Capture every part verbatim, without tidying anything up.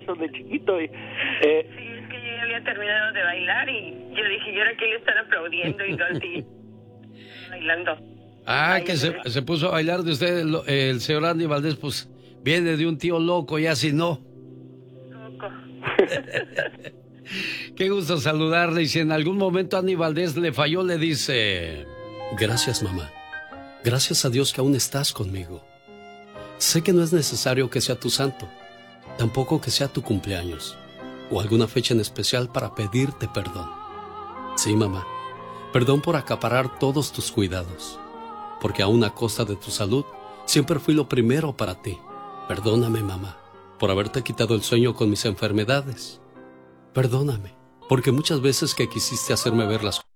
de chiquito. Y, eh, sí, es que yo ya había terminado de bailar y yo dije, ¿y ahora qué le están aplaudiendo? Y Dolly bailando. Ah, Ay, que se, se puso a bailar de usted, el, el señor Andy Valdés, pues viene de un tío loco, ya si no. Loco. Qué gusto saludarle, y si en algún momento Andy Valdés le falló, le dice: gracias, mamá. Gracias a Dios que aún estás conmigo. Sé que no es necesario que sea tu santo, tampoco que sea tu cumpleaños, o alguna fecha en especial para pedirte perdón. Sí, mamá, perdón por acaparar todos tus cuidados, porque aún a costa de tu salud, siempre fui lo primero para ti. Perdóname, mamá, por haberte quitado el sueño con mis enfermedades. Perdóname, porque muchas veces que quisiste hacerme ver las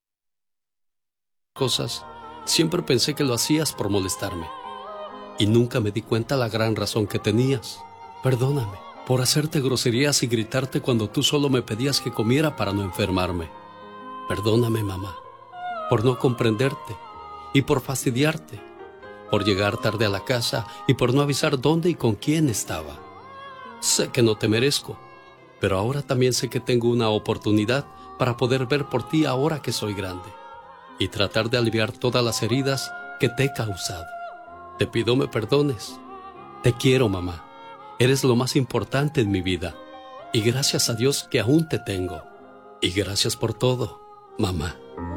cosas, siempre pensé que lo hacías por molestarme. Y nunca me di cuenta la gran razón que tenías. Perdóname por hacerte groserías y gritarte cuando tú solo me pedías que comiera para no enfermarme. Perdóname, mamá, por no comprenderte y por fastidiarte, por llegar tarde a la casa y por no avisar dónde y con quién estaba. Sé que no te merezco, pero ahora también sé que tengo una oportunidad para poder ver por ti ahora que soy grande y tratar de aliviar todas las heridas que te he causado. Te pido me perdones. Te quiero, mamá. Eres lo más importante en mi vida. Y gracias a Dios que aún te tengo. Y gracias por todo, mamá.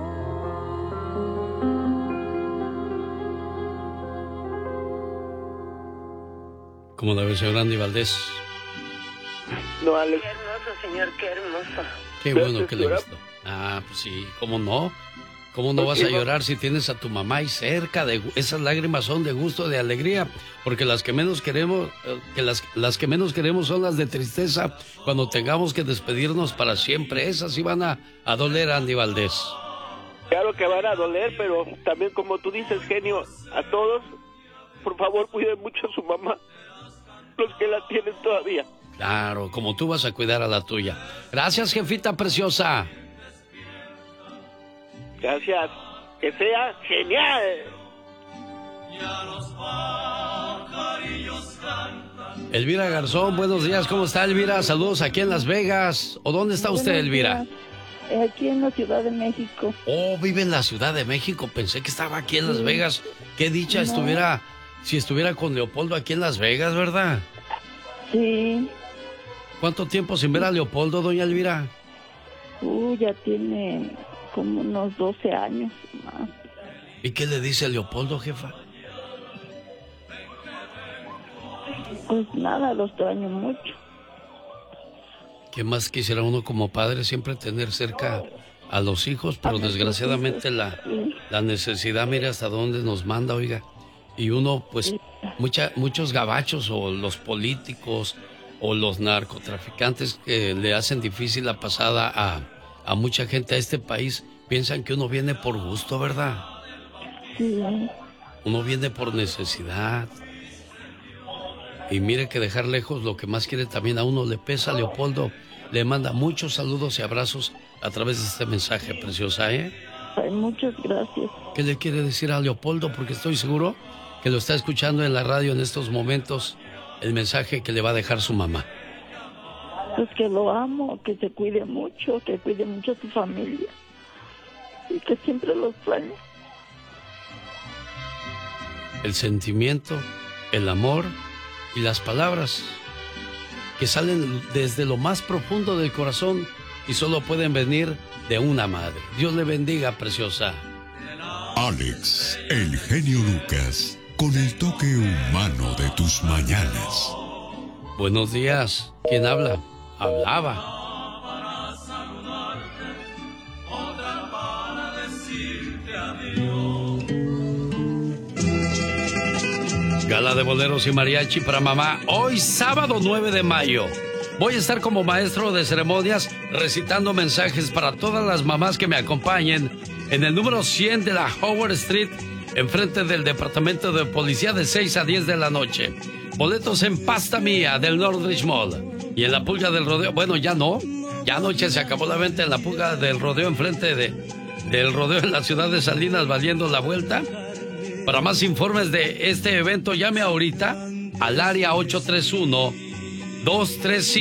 ¿Cómo la ve, señor Andy Valdés? no, Alex. Qué hermoso, señor, qué hermoso. Qué bueno que le gustó. Ah, pues sí, ¿cómo no? ¿Cómo no vas a llorar si tienes a tu mamá ahí cerca? De, esas lágrimas son de gusto, de alegría, porque las que menos queremos, que las, las que menos queremos son las de tristeza cuando tengamos que despedirnos para siempre. Esas sí van a, a doler, Andy Valdés. Claro que van a doler, pero también, como tú dices, genio, a todos, por favor, cuiden mucho a su mamá, los que la tienen todavía. Claro, como tú vas a cuidar a la tuya. Gracias, jefita preciosa. Gracias. Que sea genial. Elvira Garzón, buenos días. ¿Cómo está, Elvira? Saludos aquí en Las Vegas. ¿O dónde está usted, Buenos Elvira? días. Aquí en la Ciudad de México. Oh, vive en la Ciudad de México. Pensé que estaba aquí en Las Sí. Vegas. Qué dicha No. estuviera, si estuviera con Leopoldo aquí en Las Vegas, ¿verdad? Sí. ¿Cuánto tiempo sin ver a Leopoldo, doña Elvira? Uh, ya tiene como unos doce años más. ¿Y qué le dice a Leopoldo, jefa? Pues nada, lo extraño mucho. ¿Qué más quisiera uno como padre? Siempre tener cerca a los hijos, pero A nuestros desgraciadamente hijos, la, sí. la necesidad, mire hasta dónde nos manda, oiga. Y uno, pues, mucha, muchos gabachos o los políticos o los narcotraficantes que le hacen difícil la pasada a, a mucha gente a este país, piensan que uno viene por gusto, ¿verdad? Sí. Uno viene por necesidad. Y mire que dejar lejos lo que más quiere también a uno le pesa. Leopoldo le manda muchos saludos y abrazos a través de este mensaje, preciosa, ¿eh? Ay, muchas gracias. ¿Qué le quiere decir a Leopoldo? Porque estoy seguro que lo está escuchando en la radio en estos momentos, el mensaje que le va a dejar su mamá. Pues que lo amo, que se cuide mucho, que cuide mucho a su familia. Y que siempre lo extraño. El sentimiento, el amor y las palabras que salen desde lo más profundo del corazón y solo pueden venir de una madre. Dios le bendiga, preciosa. Alex, el genio Lucas, con el toque humano de tus mañanas. Buenos días. ¿Quién habla? Hablaba. Gala de boleros y mariachi para mamá. Hoy, sábado nueve de mayo. Voy a estar como maestro de ceremonias recitando mensajes para todas las mamás que me acompañen en el número cien de la Howard Street, enfrente del Departamento de Policía, de seis a diez de la noche. Boletos en Pasta Mía del Northridge Mall. Y en la Pulga del Rodeo, bueno, ya no. Ya anoche se acabó la venta en la Pulga del Rodeo, enfrente de, del rodeo en la ciudad de Salinas, valiendo la vuelta. Para más informes de este evento, llame ahorita al área ocho tres uno, dos tres cinco.